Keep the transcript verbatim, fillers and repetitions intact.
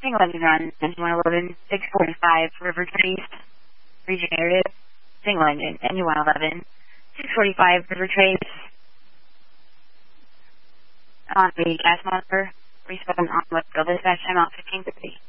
single engine run, engine one eleven, six forty-five, River Trace, regenerative, single engine, engine one eleven, six forty-five, River Trace, on the gas monitor, respond on with go dispatch time out fifteen thirty.